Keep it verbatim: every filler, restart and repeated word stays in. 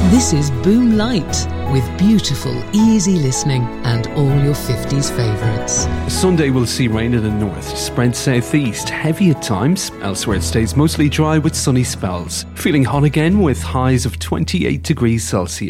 This is Boom Light, with beautiful, easy listening and all your fifties favourites. Sunday will see rain in the north, spread southeast, heavy at times. Elsewhere it stays mostly dry with sunny spells. Feeling hot again with highs of twenty-eight degrees Celsius.